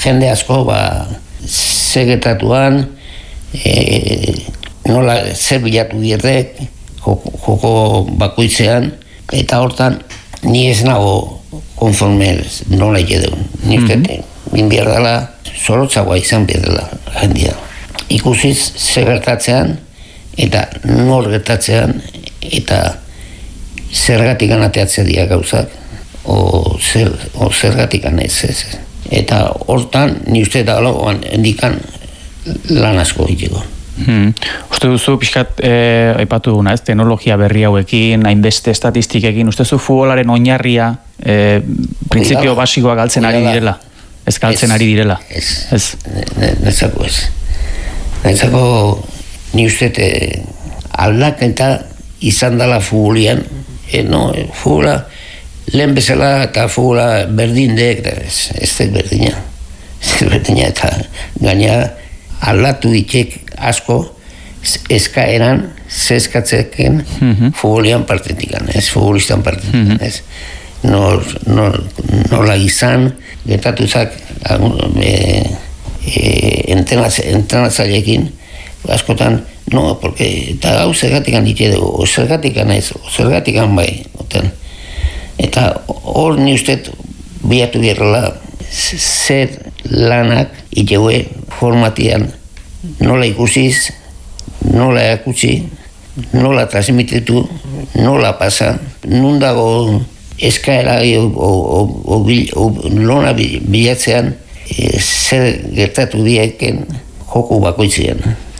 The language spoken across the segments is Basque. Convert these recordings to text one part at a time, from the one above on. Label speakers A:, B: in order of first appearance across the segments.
A: jende asko, segetatuan, nola zer bilatu bierdek, joko bakoitzean, eta hortan, ni ez nago konforme nola edeun. Ni uste, bin behar dela, zorotzagoa izan behar dela jendia. Ikusiz zer gertatzean, eta nor gertatzean, eta zergatik anateatzea dira gauzak, o zergatik ez. Eta hortan, ni uste da hendikan lan asko egiteko.
B: Uste duzu, pixkat, aipatu duguna, ez, teknologia berri hauekin, hainbeste estatistikekin, uste duzu futbolaren oinarria, printzipio basikoa galtzen ari direla? Ez galtzen ari direla?
A: Ez. Netzako ez. Netzako, ni uste aldaketa izan dela futbolian, futbola, lehen bezala eta futbola berdin dek, ez berdina. Ez berdina eta gaina aldatu ditek asko eskaeran, zeskatzeken futbolian partetikan, ez futbolistan partetikan, ez. Nola izan, gertatuzak entrenatzaileekin, askotan, porque eta hau zergatikan ditu dugu, zergatikan ez, zergatikan bai, eta hor ni uste bilatu gerrela zer lanak itegue formatian nola ikusiz, nola erakutsi, nola transmititu, nola pasa, nun dago eskaera lona bilatzean zer gertatu dieken joku bakoitzean.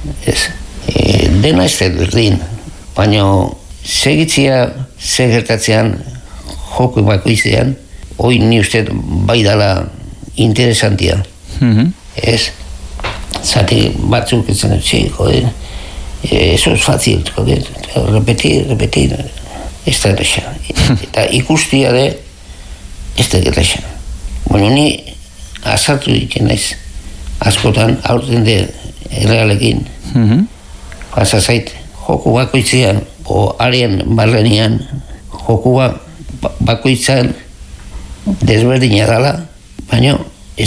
A: Dena ez berdin, baina segitzea zer gertatzean joku bakoitzean, hoi ni uste bai dala interesantia. Ez? Zati batzuk etzen dut, eso es fácil, repetir, ez da erresa. Eta ikustia de, ez da erresa. Bueno, ni azartu ditzen naiz, askotan aurten de errealekin, pasa zait, joku bakoitzean, o arien barrenian, joku bakoitzean desberdina dala, baina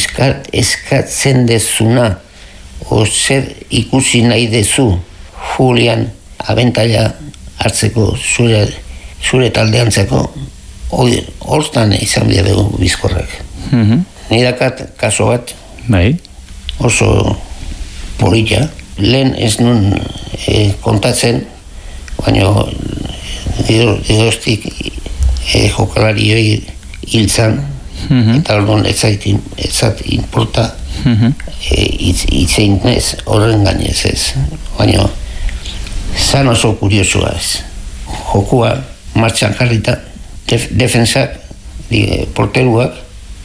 A: eskatzen dezuna, o zer ikusi nahi dezu Julian abentaila hartzeko zure taldeantzeko hortan izan bide dugu bizkorrak. Nidakat kaso bat oso polita, lehen ez nun kontatzen, baina geroztik jokalari hiltzan, eta orduan ez zait inporta itzein ez, horren gainez ez. Baina, zan oso kuriosua ez. Jokua martxan jarrita, defensak, porteruak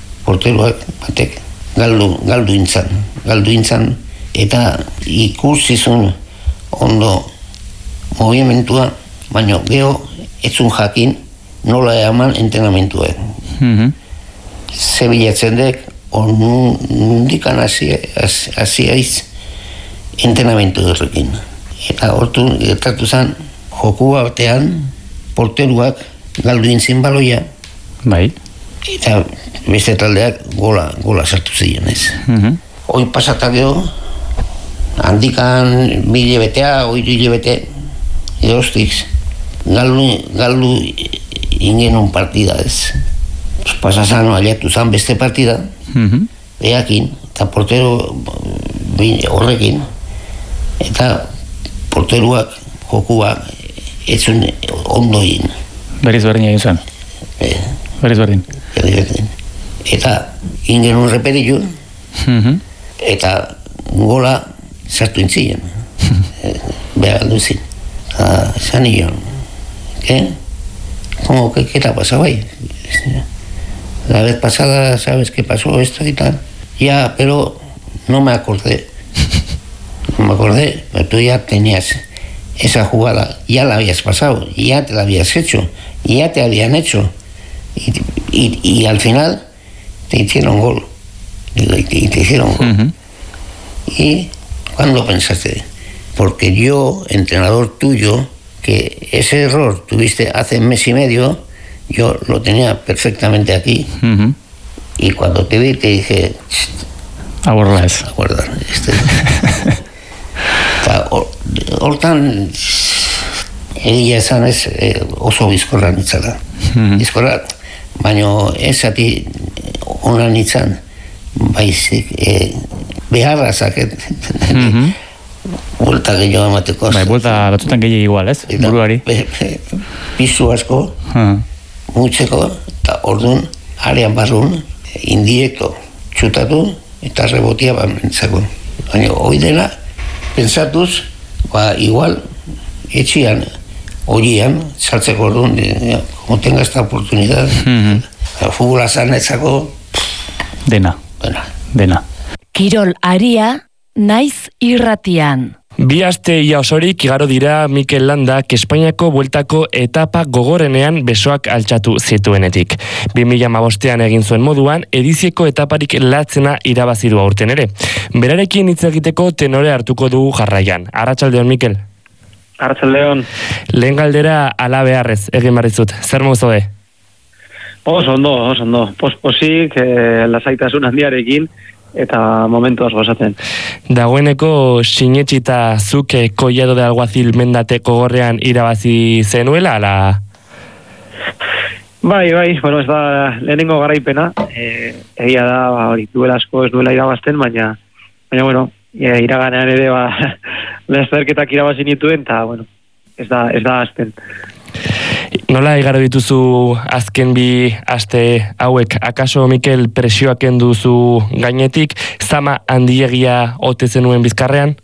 A: batek galdu intzan, eta ikusizun ondo movimentua, baina geho etzun jakin nola eman entrenamentuak. Zebilatzen dek, nundikan hasiaiz entrenamentu horrekin. Eta hortu gertatu zen, jokua batean, porteruak galdu intzin baloia, eta beste taldeak gola sartu ziren ez. Hoi pasatak geho, handikan 1 hilebetea, 2 hilebete, erostik, galdu ingenun partida ez. Pasazan aliatu zen beste partida, behakin, eta portero horrekin, eta porteruak jokua etzun ondo egin.
B: Beriz berdin egin zen? Beriz berdin.
A: Eta ingenun repetitu, eta gola sartu intzien. Behar alduzin. Zan nion, ¿qué te ha pasado ahí? La vez pasada, ¿sabes qué pasó esto y tal? Ya, pero no me acordé. Pero tú ya tenías esa jugada, ya la habías pasado, ya te la habías hecho, ya te habían hecho. Y al final te hicieron gol. Y te hicieron gol. ¿Y cuándo pensaste? Porque yo, entrenador tuyo, que ese error tuviste hace 1 mes y medio, yo lo tenía perfectamente aquí. Y cuando te vi te dije,
B: Agorla ez.
A: Aguardan, eta hortan egia esan ez oso bizkorra nitzala. Bizkorra, baina ez zati ona nitzan, baizik beharra zaket. Buelta gehiago emateko.
B: Bai, buelta batzutan gehiago igual, ez? Buruari.
A: Pisu asko, mutzeko, eta orduan, arean barrun, indirekto txutatu, eta rebotia bamentzako. Baina, hoi dela, pentsatuz, igual, etxian, horian, saltzeko orduan, como tenga esta oportunidad, futbola zanetzako,
B: Dena.
C: Kirol aria, naiz irratian.
D: Bi aste ia osorik igaro dira Mikel Landak Espainiako bueltako etapa gogorrenean besoak altxatu zituenetik. 2015ean egin zuen moduan, edizieko etaparik latzena irabazi du aurten ere. Berarekin hitz egiteko tenore hartuko dugu jarraian. Arratsaldeon, Mikel.
E: Arratsaldeon.
D: Lehen galdera ala beharrez egin barrizut. Zer mozode?
E: Oso ondo. Posik, lasaitasun handiarekin, eta momentu asko gozatzen.
D: Dagoeneko sinetxita zuk Collado de Alguacil mendateko gorrean irabazi zenuela, ala?
E: Bai, bueno, ez da lehenengo garaipena, egia da, hori, duela asko ez duela irabazten, baina bueno, iraganean ere, lasterketak irabazi nituen, eta, bueno, ez da azten.
D: Nola igaro dituzu azken bi aste hauek? Akaso, Mikel, presioak kenduzu gainetik, zama handiegia ote zenuen bizkarrean?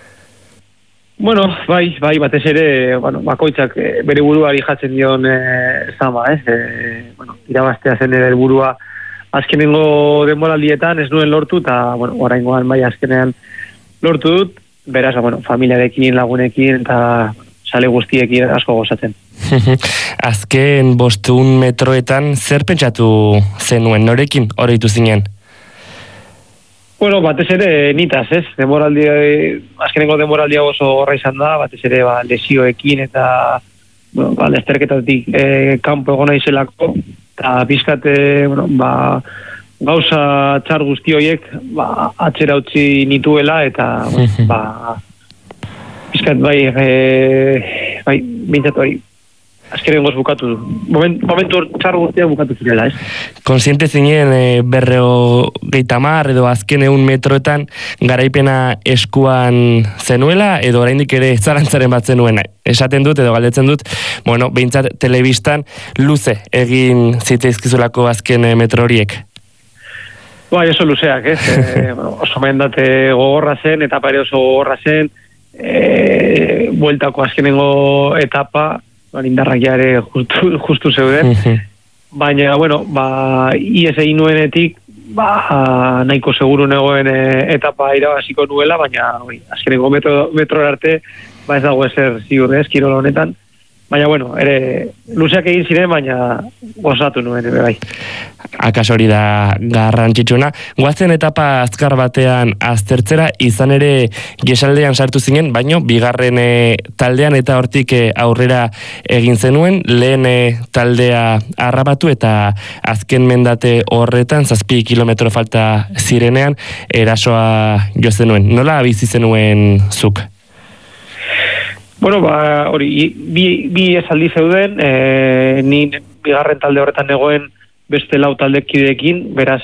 E: Bueno, bai, batez ere, bakoitzak bere buruari jatzen dion zama, irabaztea zen ere helburua azkenengo denboraldietan ez nuen lortu, eta, oraingoan bai azkenean lortu dut, beraz, familiarekin, lagunekin, eta sale guztiekin asko gozatzen.
D: Azken 500 metroetan zer pentsatu zenuen, norekin oroitu zinen?
E: Batez ere nitaz, ez? Azkenengo denboraldia oso horra izan da, batez ere lesioekin eta lasterketatik kanpo egon naizelako, eta pizkat gauza txar guzti horiek atzera utzi nituela, eta pizkat bintzat hori azkenengoz bukatu du. Momentu txar guztiak bukatu zirela, ez?
D: Konsiente zinen 50 edo azken 100 metroetan garaipena eskuan zenuela, edo oraindik ere zalantzaren bat zenuen. Esaten dut edo galdetzen dut, behintzat telebistan luze egin zitzaizkizulako azken metro horiek.
E: Bai, oso luzeak, ez? Oso mendate gogorra zen, etapa ere oso gogorra zen, bueltako azkenengo etapa, indarrak jare justu zeuden, baina, ies egin nuenetik, nahiko seguru negoen etapa irabaziko nuela, baina, azkenengo metro arte, ez dago ezer ziur, ez, kirol honetan, baina, ere, luzeak egin ziren, baina gozatu nuen, bai.
D: Akaso hori da garrantzitsuna. Goazen etapa azkar batean aztertzera, izan ere jesaldean sartu zinen, baino bigarren taldean eta hortik aurrera egin zenuen, lehen taldea harrapatu eta azken mendate horretan, 7 kilometro falta zirenean, erasoa jo zenuen. Nola bizi zenuen zuk?
E: Hori, bi esaldi zeuden, ni bigarren talde horretan negoen beste 4 taldekideekin, beraz,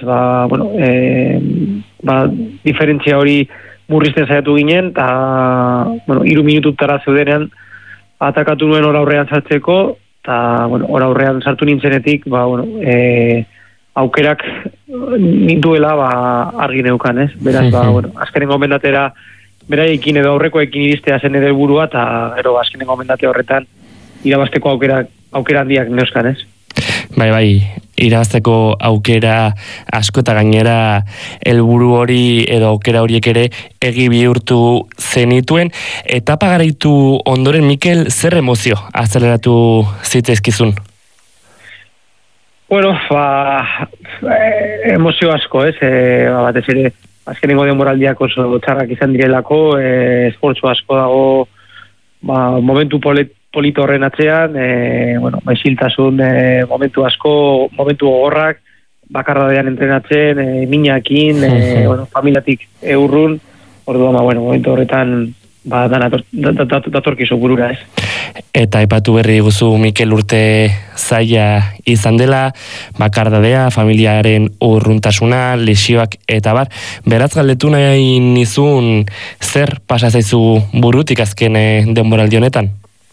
E: diferentzia hori murrizten saiatu ginen, eta, 3 minututara zeudenean atakatu nuen hor aurrean sartzeko, eta, hor aurrean sartu nintzenetik, aukerak nintuela, argi neukan, ez? Beraz, azkenengo mendatera beraiekin edo aurrekoekin iristea zen ere helburua, eta azkenengo mendate horretan irabazteko aukera handiak neuzkan, ez?
D: Bai, irabazteko aukera asko eta gainera helburu hori edo aukera horiek ere egi bihurtu zenituen. Etapa garaitu ondoren, Mikel, zer emozio azeleratu zitzaizkizun?
E: Emozio asko, ez? Batez ere, azkenengo denboraldiak oso txarrak izan direlako, esportzu asko dago, momentu polito horren atzean, isiltasun momentu asko, momentu gogorrak, bakardadean entrenatzen, minakin, bueno, familiatik urrun, orduan, bueno, momentu horretan, datorkizu burura, ez.
D: Eta aipatu berri guzu Mikel urte zaila izan dela, bakardadea, familiaren urruntasuna, lesioak eta bar. Beraz galdetu nahi nizun zer pasa zaizu burutik azken denboraldi honetan?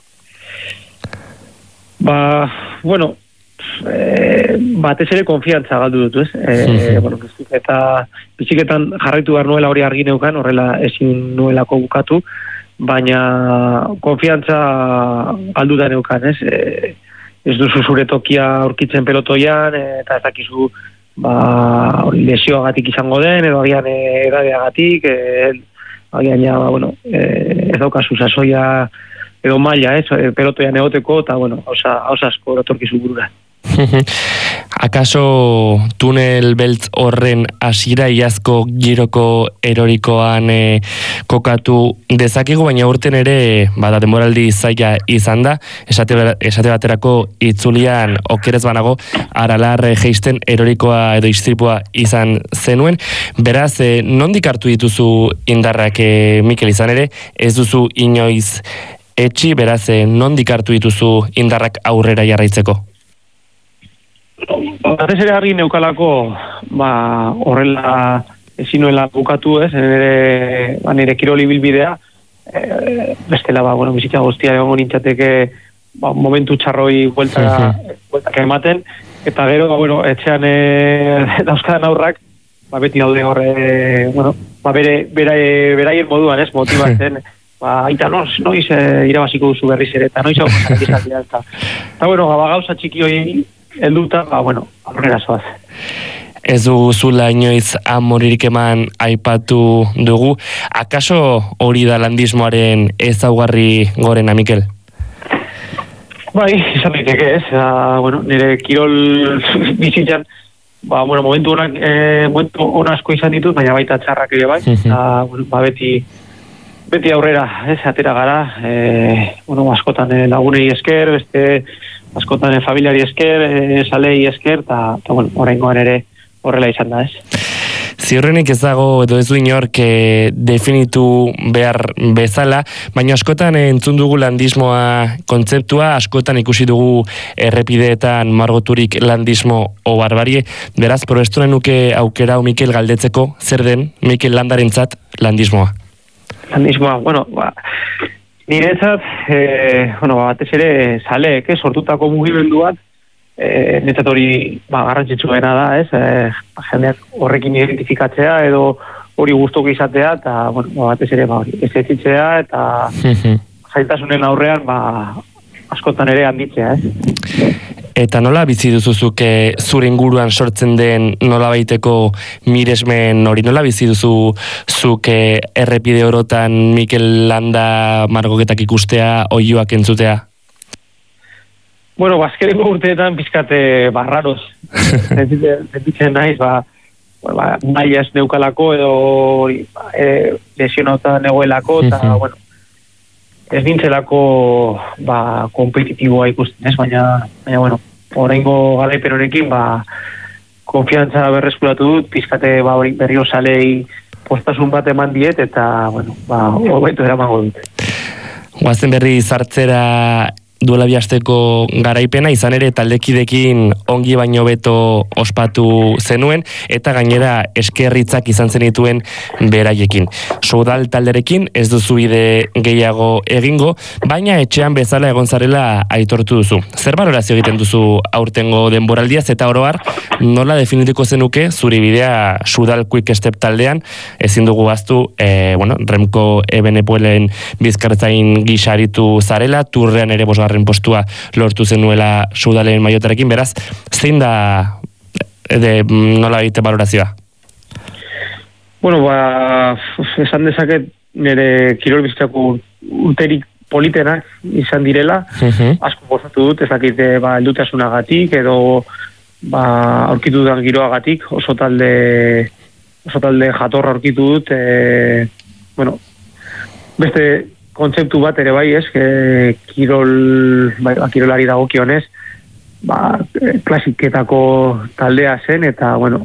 E: Bueno, batez ere konfiantza galdu dut, ez? Bueno, biziketan jarraitu behar nuela hori argi neukan, horrela ezin nuelako bukatu, baina konfiantza galdu da neukan, ez? Ez duzu zure tokia aurkitzen pelotoian, eta ez dakizu lesioagatik izango den, edo agian edadeagatik, agian ja, bueno, ez daukazu sasoia edo maila, ez? Pelotoian egoteko, eta, bueno, hausa asko datorkizu burura.
D: Akaso tunel beltz horren hasiera iazko giroko erorikoan kokatu dezakigu, baina urten ere denboraldi zaila izan da, esate baterako itzulian okerez banago Aralar jeisten erorikoa edo istripua izan zenuen. Beraz, nondik hartu dituzu indarrak, Mikel, izan ere, ez duzu inoiz etxi, beraz, nondik hartu dituzu indarrak aurrera jarraitzeko?
E: Batez ere argi neukalako horrela ezinuela bukatu, ez, nire kiroli bilbidea, bestela, bizitza guztia egon nintzateke momentu txarroi bueltak ematen, eta gero, etxean dauzkadan aurrak, beti daude horre, beraien moduan, ez, motibatzen, aita noiz irabaziko duzu berriz ere, eta noiz hau izan eta gauza txiki hori helduta, aurrera zoaz.
D: Ez duzula inoiz amoririk eman aipatu dugu. Akaso hori da landismoaren ezaugarri gorena, Mikel?
E: Bai, izan daiteke, ez. Nire kirol bizitzan, momentu asko izan ditut, baina baita txarrak ere bai. Beti aurrera, ez, atera gara, askotan lagunei esker, beste askotan familiari esker, salei esker, eta oraingoan ere horrela izan da, ez.
D: Ziurrenik ez dago edo ez du inork definitu behar bezala, baina askotan entzun dugu landismoa kontzeptua, askotan ikusi dugu errepideetan margoturik landismo o barbarie. Beraz, probestu nuke aukera Mikel galdetzeko, zer den Mikel Landarentzat landismoa?
E: Landismoa, niretzat, batez ere zaleek, sortutako mugimendu bat, netzat hori garrantzitsuena da, ez? Jendeak horrekin identifikatzea edo hori gustuko izatea, eta batez ere ez ezitzea, eta zailtasunen aurrean askotan ere handitzea, ez?
D: Eta nola bizi duzuzuk zure inguruan sortzen den nolabaiteko miresmen hori? Nola bizi duzuzuk errepide orotan Mikel Landa margoketak ikustea, oiuak entzutea?
E: Azkeneko urteetan pizkate barraroz. Zentitzen naiz, nahi ez neukalako edo lesionauta negoelako, eta, ez nintzelako kompetitiboa ikusten, ez? Baina, oraingo garaipen honekin, konfiantza berreskuratu dut, pizkate berrio salei postasun bat eman diet, eta, hobeto eramango dut.
D: Guazen berri zartzera duela bihasteko garaipena, izan ere taldekidekin ongi baino beto ospatu zenuen, eta gainera eskerritzak izan zenituen beraiekin. Soudal talderekin ez duzu bide gehiago egingo, baina etxean bezala egon zarela aitortu duzu. Zer balorazio egiten duzu aurtengo denboraldiaz, eta oroar, nola definituko zenuke zuri bidea Soudal Quick Step taldean, ezin dugu baztu, Remco Ebenepoelen bizkartzain gisaritu zarela, turrean ere bosgarren postua lortu zenuela Soudalen maiotarekin, beraz, zein da nola egite balorazioa?
E: Esan dezaket nire kirol bizitako urterik politenak izan direla, asko gozatu dut, ezakite heldutasunagatik edo aurkitu dudan giroagatik, oso talde jatorra aurkitu dut, beste kontzeptu bat ere bai, ez, kirolari dagokionez, klasiketako taldea zen, eta, bueno,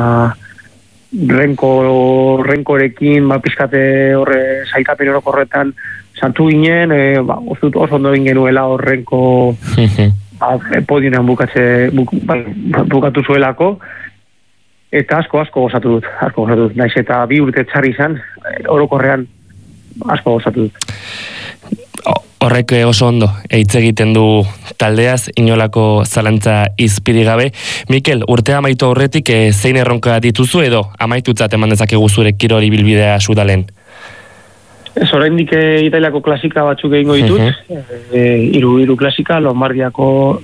E: renkorekin, pizkate horre sailkapen orokorretan sartu ginen, oso ondo egin genuela horrenko podionean bukatu zuelako, eta asko gozatu dut. Naiz eta 2 urte txarri izan, orokorrean asko gozatu dut.
D: Horrek oso ondo hitz egiten du taldeaz, inolako zalantza izpiri gabe. Mikel, urtea amaitu aurretik zein erronka dituzu edo amaitutzat eman dezakegu zure kirol ibilbidea Sudalen?
E: Oraindik Italiako klasika batzuk egingo ditut, hiru klasika, Lombardiako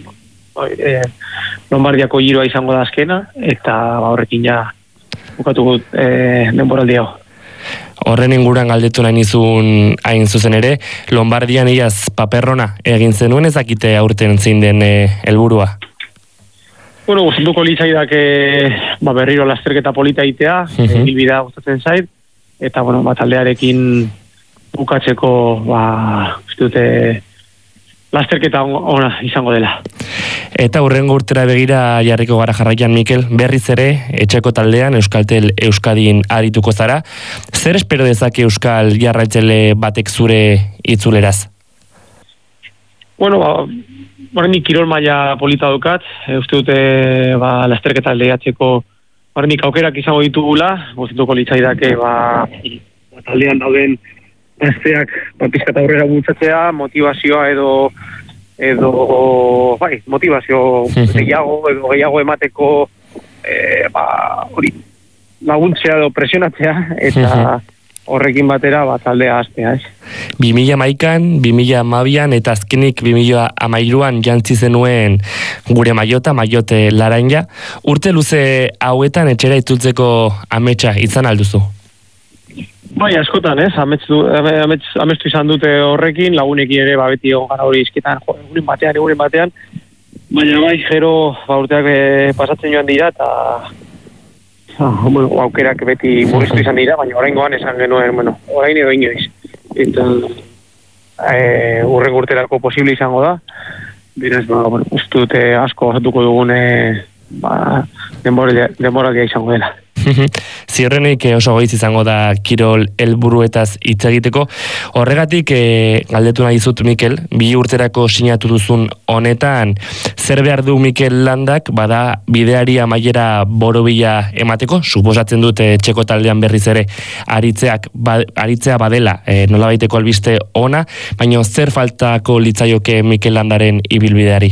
E: giroa izango da azkena, eta horrekin ja bukatu denboraldi hau.
D: Horren inguruan galdetu nahi nizun hain zuzen ere, Lombardian iaz paperrona egin zenuen, ezakite aurten zein den helburua?
E: Bueno, gustatuko litzaidak berriro lasterketa polita egitea, ibilbidea gustatzen zait, eta bueno, taldearekin bukatzeko lasterketa ona izango dela.
D: Eta hurrengo urtera begira jarriko gara jarraian, Mikel, berriz ere, etxeko taldean, Euskaltel Euskadin arituko zara. Zer espero dezake Euskal jarraitzele batek zure itzuleraz?
E: Bueno, horrenik kirol maila polita dukat, uste dute lasterketa lehiatzeko horrenik aukerak izango ditugula, gozituko litzaidake taldean dauden gazteak pizkata aurrera bultzatzea, motivazioa edo motivazio gehiago emateko hori laguntzea edo presionatzea, eta horrekin batera taldea hastea, ez?
D: 2011an, 2012an eta azkenik 2013an jantzi zenuen gure maiote Laranja. Urte luze hauetan etxera itzultzeko ametsa izan alduzu?
E: Bai, askotan, ez? Amestu izan dute horrekin, lagunekin ere beti egon gara hori izketan, egunin batean, baina bai, gero urteak pasatzen joan dira, eta aukerak beti murriztu izan dira, baina oraingoan esan genuen, orain edo inoiz. Eta urrengo urterako posible izango da, beraz, uste dute asko osatuko dugune denboraldia izango dela.
D: Ziurrenik oso goiz izango da kirol helburuetaz hitz egiteko. Horregatik galdetu nahi dizut, Mikel, 2 urterako sinatu duzun honetan, zer behar du Mikel Landak bada bideari amaiera borobila emateko? Suposatzen dute txeko taldean berriz ere aritzea badela, nolabaiteko albiste ona, baina zer faltako litzaioke Mikel Landaren ibilbideari?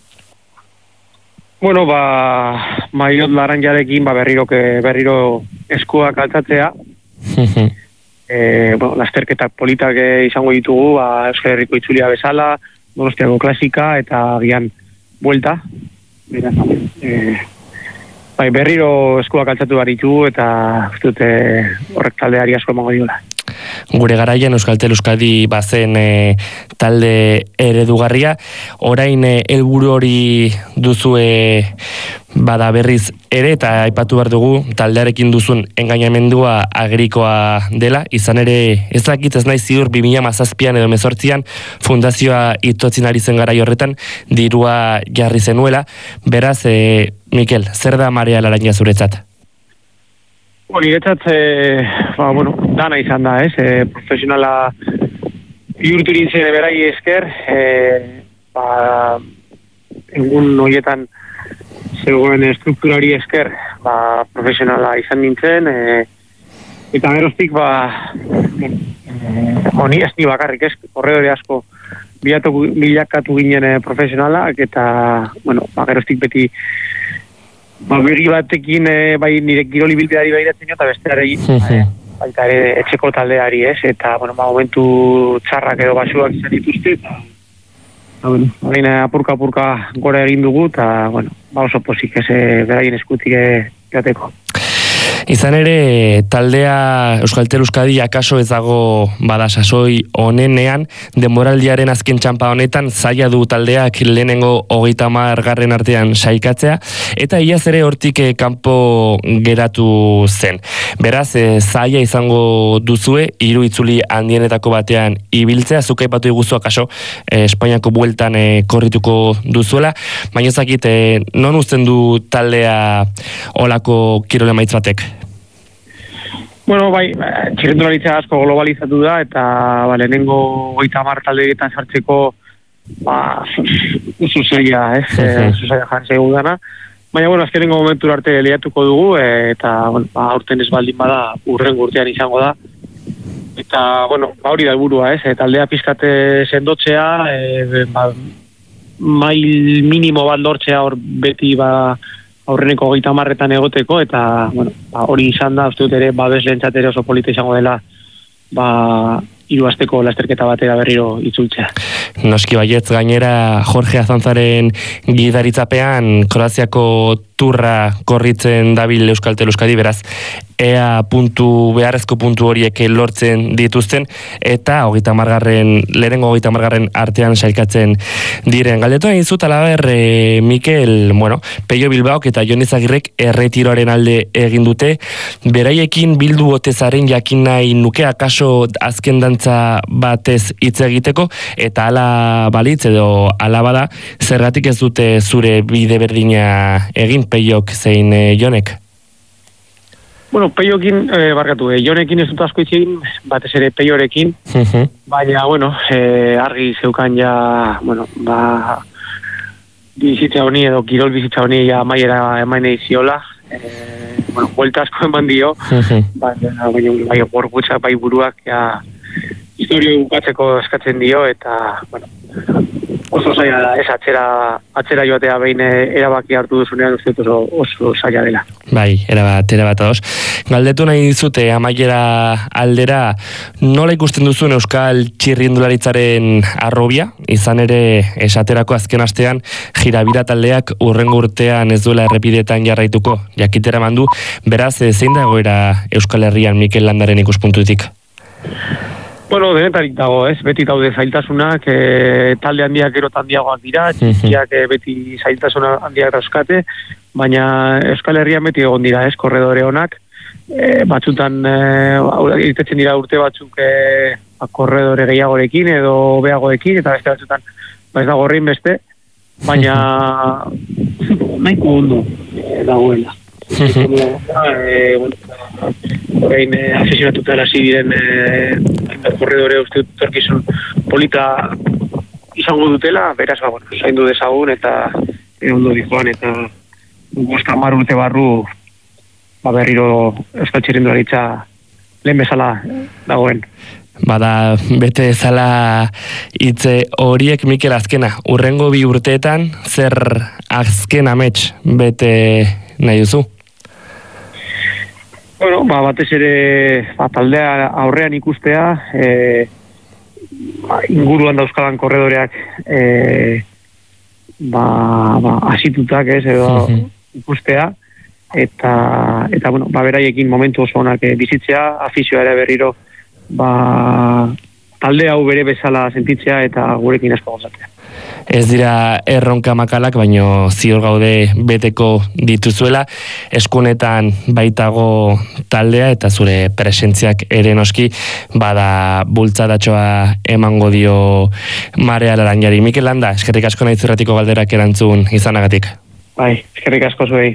E: Bueno, maiot Laranjarekin berriro eskuak altzatzea. Lasterketak politak izango ditugu, Euskal Herriko itzulia bezala, Donostiako klasika eta agian buelta. Beraz, berriro eskuak altzatu behar ditugu eta horrek taldeari asko emango diola.
D: Gure garaian Euskaltel Euskadi bazen talde eredugarria, orain helburu hori duzue bada berriz ere, eta aipatu behar dugu taldearekin duzun engainamendua agrikoa dela, izan ere ez naiz ziur 2017an edo 2018an fundazioa itotzin ari zen garai horretan dirua jarri zenuela, beraz, Mikel, zer da Marea Laranja zuretzat?
E: Niretzat, dana izan da, ez? Profesionala bihurtu nintzen berai esker, egun horietan zegoen strukturari esker, profesionala izan nintzen, eta geroztik, ez ni bakarrik, ez? Korredore asko bilakatu ginen profesionalak, eta, geroztik beti berri batekin nire kiroli bilbideari behiratzen jo, eta besteare baita ere etxeko taldeari, ez? Eta, momentu txarrak edo basuak izan dituzte, eta orain apurka gora egin dugu, eta, oso pozik ez beraien eskutik jateko.
D: Izan ere, taldea Euskaltel Euskadi akaso ez dago bada sasoi onenean, denboraldiaren azken txanpa honetan zaila du taldeak lehenengo 30 artean saikatzea, eta iaz ere hortik kanpo geratu zen. Beraz, zaila izango duzue, 3 itzuli handienetako batean ibiltzea, zuk aipatu iguzu akaso Espainiako bueltan korrituko duzuela, baina zakit, non uzten du taldea olako kirole maitz batek?
E: Bueno, bai, txirrendularitza asko globalizatu da, eta lehenengo 30 taldeetan sartzeko zuzaila, zuzaila jartzea gudana. Baina, azkenengo momentu arte lehiatuko dugu, eta aurten ez baldin bada urren urtean izango da. Eta, hori da helburua, taldea pizkate sendotzea, mail minimo bat lortzea hor beti aurreneko 30etan egoteko, eta hori izan da, uste dut ere, babesleentzat ere oso polita izango dela 3 asteko lasterketa batera berriro itzultzea.
D: Noski baietz, gainera Jorge Azanzaren gidaritzapean Kroaziako turra korritzen dabil Euskaltel Euskadi, beraz, beharrezko puntu horiek lortzen dituzten, eta lehenengo 30 artean sailkatzen diren. Galdetu egin zut, alaber, Mikel, Peio Bilbaok eta Jon Izagirrek erretiroaren alde egin dute, beraiekin bildu otezaren jakin nahi nuke, akaso azken dantza batez hitz egiteko, eta ala balitz edo ala bada, zergatik ez dute zure bide berdina egin, Peiok zein Jonek?
E: Peiokin, barkatu, Jonekin ez dut asko itxegin, batez ere Peiorekin, baina, argi zeukan ja, bizitza honi edo kirol bizitza honi ja maiera emainei ziola, buelta asko eman dio, baina gorputza bai buruak ja historio bukatzeko eskatzen dio, eta, oso zaila da, ez atzera joatea behin erabaki hartu duzunean, uste oso zaila dela.
D: Bai, erabat ados. Galdetu nahi dizute amaiera aldera, nola ikusten duzuen Euskal txirrindularitzaren arrobia, izan ere esaterako azken astean jirabira taldeak urrengo urtean ez duela errepidetan jarraituko, jakitera mandu, beraz, zein da egoera Euskal Herrian Mikel Landaren ikuspuntutik?
E: Denetarik dago, beti daude zailtasunak, talde handiak gero handiagoak dira, txikiak beti zailtasuna handiak dauzkate, baina Euskal Herrian beti egon dira, korredore honak, batzutan irtetzen dira urte batzuk korredore gehiagorekin edo beagoekin, eta beste batzutan ez dago horrein beste, baina nahiko ondo dagoela. Orain aficionatuta hasi diren korredore uste torkizun polita izango dutela, beraz zaindu dezagun eta ondo dijoan, eta 50 urte barru berriro Euskal txirrindularitza lehen bezala dagoen.
D: Bada, bete ezala hitze horiek, Mikel, azkena, urrengo 2 urteetan, zer azken amets bete nahi duzu?
E: Batez ere taldea aurrean ikustea, inguruan dauzkadan korredoreak asitutak edo ikustea, eta beraiekin momentu oso onak bizitzea, afizioa ere berriro talde hau bere bezala sentitzea eta gurekin asko gozatzea.
D: Ez dira erronka makalak, baino ziur gaude beteko dituzuela, eskunetan baitago taldea eta zure presentziak ere noski, bada bultzadatxoa emango dio Marea Laranjari. Mikel Landa, eskerrik asko nahi zurratiko galderak erantzun izanagatik.
E: Bai, eskerrik asko zuei.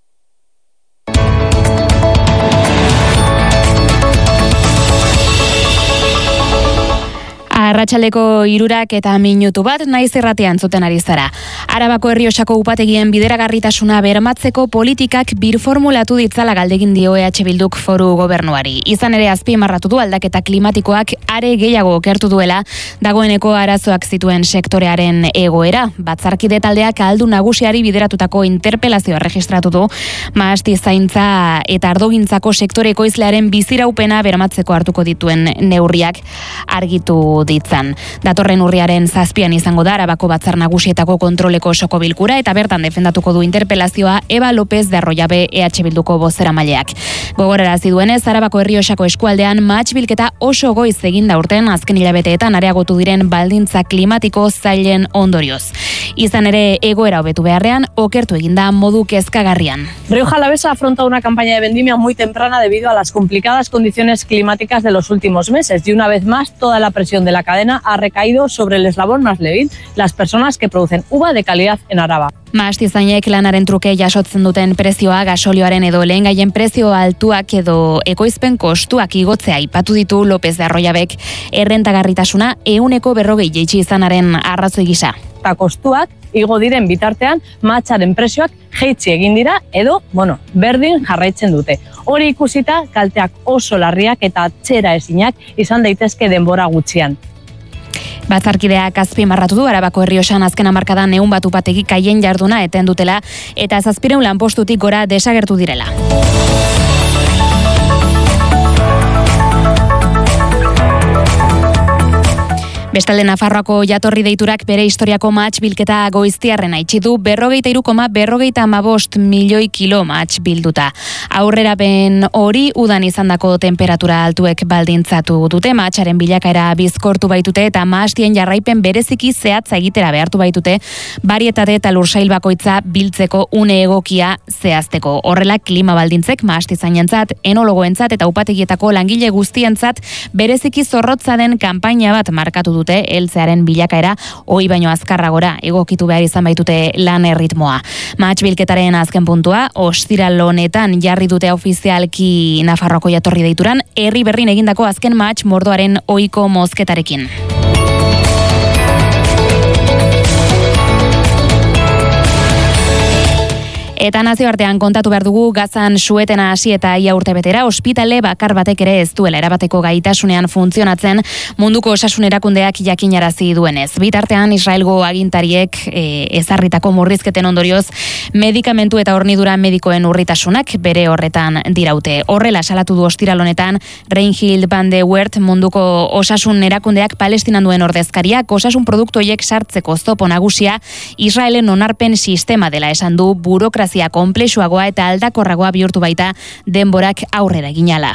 F: Arratsaleko 3 eta minutu bat naiz irratean zuten ari zara. Arabako Errioxako upategien bideragarritasuna bermatzeko politikak birformulatu ditzala galdegin dio EH Bilduk Foru Gobernuari. Izan ere azpimarratu du aldaketa klimatikoak are gehiago okertu duela dagoeneko arazoak zituen sektorearen egoera. Batzarkide taldeak aldu nagusiari bideratutako interpelazioa registratu du mahasti zaintza eta ardogintzako sektore ekoizlearen biziraupena bermatzeko hartuko dituen neurriak argitu ditu. ditzan. Datorren urriaren 7 izango da Arabako Batzar Nagusietako kontroleko osoko bilkura eta bertan defendatuko du interpelazioa Eba López de Arroyabe EH Bilduko bozeramaileak. Gogorarazi duenez, Arabako Errioxako eskualdean mahats bilketa oso goiz eginda urten azken hilabeteetan areagotu diren baldintza klimatiko zailen ondorioz. Izan ere, egoera hobetu beharrean, okertu eginda modu kezkagarrian.
G: Rioja Alavesa afronta una campaña de vendimia muy temprana debido a las complicadas condiciones climáticas de los últimos meses y una vez más toda la presión de la cadena ha recaído sobre el eslabón más débil, las personas que producen uva de calidad en Araba.
F: Mahastizainek lanaren truke jasotzen duten prezioa gasolioaren edo lehengaien prezio altuak edo ekoizpen kostuak igotzea aipatu ditu López de Arroyabek errentagarritasuna 140 jaitsi izanaren arrazoi gisa.
G: Eta kostuak igo diren bitartean mahatsaren prezioak jaitsi egin dira edo, berdin jarraitzen dute. Hori ikusita kalteak oso larriak eta atzera ezinak izan daitezke denbora gutxian.
F: Batzarkideak azpimarratu du Arabako Errioxan azken hamarkadan 100 bat upategi kaien jarduna eten dutela eta 700 lanpostutik gora desagertu direla. Bestalde Nafarroako jatorri deiturak bere historiako mahats bilketa goiztiarren haitsi du 43,55 milioi kilo mahats bilduta. Aurrerapen hori udan izandako temperatura altuek baldintzatu dute, mahatsaren bilakaera bizkortu baitute eta mahastien jarraipen bereziki zehatza egitera behartu baitute, barietate eta lursail bakoitza biltzeko une egokia zehazteko. Horrela klima baldintzek mahastizainentzat, enologoentzat eta upategietako langile guztientzat bereziki zorrotza den kanpaina bat markatu dute heltzearen bilakaera ohi baino azkarragora egokitu behar izan baitute lan erritmoa. Mahats bilketaren azken puntua ostiral honetan jarri dute ofizialki Nafarroako jatorri deituran herri berrin egindako azken mahats mordoaren ohiko mozketarekin. Eta nazioartean kontatu behar dugu Gazan suetena hasi eta ia urtebetera ospitale bakar batek ere ez duela erabateko gaitasunean funtzionatzen munduko osasun erakundeak jakinarazi duenez. Bitartean Israelgo agintariek ezarritako murrizketen ondorioz medikamentu eta hornidura medikoen urritasunak bere horretan diraute. Horrela salatu du ostiral honetan Reinhild van de Wert munduko osasun erakundeak Palestinan duen ordezkariak osasun produktu horiek sartzeko oztopo nagusia Israelen onarpen sistema dela esan du burokrazia konplexuagoa eta aldakorragoa bihurtu baita denborak aurrera eginala.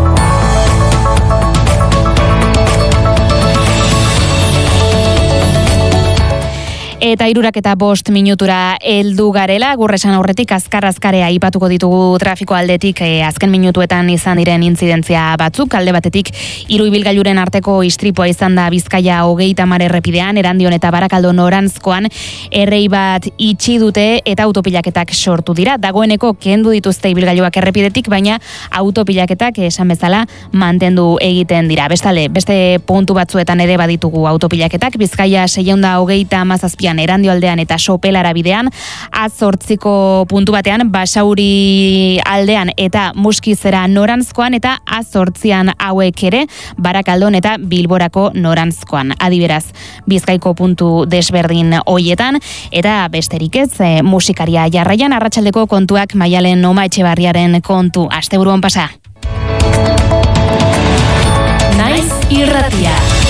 F: Eta 3:05 minutura heldu garela, gurresan aurretik azkar-azkarea aipatuko ditugu trafiko aldetik azken minutuetan izan diren intzidentzia batzuk. Alde batetik 3 ibilgailuren arteko istripua izan da Bizkaia 30 errepidean, Erandion eta Barakaldo noranzkoan errei bat itxi dute eta autopilaketak sortu dira. Dagoeneko kendu dituzte ibilgailuak errepidetik, baina autopilaketak esan bezala mantendu egiten dira. Bestalde, beste puntu batzuetan ere baditugu autopilaketak, Bizkaia 637 Erandio aldean eta Sopelara bidean, A8ko puntu batean Basauri aldean eta Muskizera noranzkoan eta A8an hauek ere Barakaldon eta Bilborako noranzkoan. Adiberaz, Bizkaiko puntu desberdin hoietan eta besterik ez, musikaria jarraian arratsaldeko kontuak Maialen Noma Etxebarriaren kontu asteburuan pasa.